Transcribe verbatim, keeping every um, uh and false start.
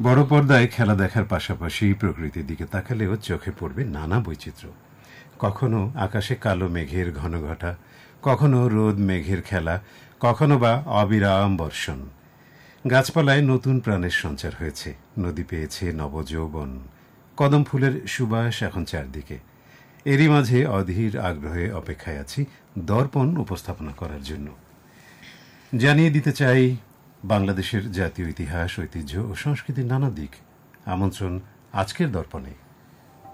বড় পর্দায় খেলা দেখার পাশাপাশি প্রকৃতির দিকে তাকালেও চোখে পড়বে নানা বৈচিত্র্য। কখনো আকাশে কালো মেঘের ঘনঘটা, কখনো রোদ মেঘের খেলা, কখনো বা অবিরাম বর্ষণ। গাছপালায় নতুন প্রাণের সঞ্চার হয়েছে, নদী পেয়েছে নবযৌবন, কদম ফুলের সুবাস এখন চারদিকে। এরই মাঝে অধীর আগ্রহে অপেক্ষায় আছি দর্পণ উপস্থাপনা করার জন্য। জানিয়ে দিতে চাই বাংলাদেশের জাতীয় ইতিহাস, ঐতিহ্য ও সংস্কৃতির নানা দিক। আমন্ত্রণ আজকের দর্পণে।